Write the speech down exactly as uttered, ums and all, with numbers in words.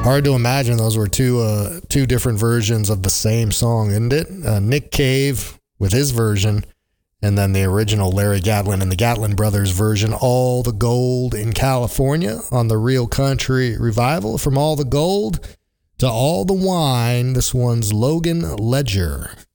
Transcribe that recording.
Hard to imagine those were two uh, two different versions of the same song, isn't it? Uh, Nick Cave with his version, and then the original Larry Gatlin and the Gatlin Brothers version, All the Gold in California, on the Real Country Revival. From All the Gold to All the Wine, this one's Logan Ledger.